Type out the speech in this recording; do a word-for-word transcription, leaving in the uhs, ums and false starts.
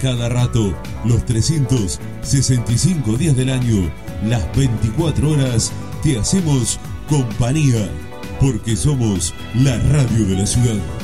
cada rato, los trescientos sesenta y cinco días del año, las veinticuatro horas, te hacemos compañía, porque somos la radio de la ciudad.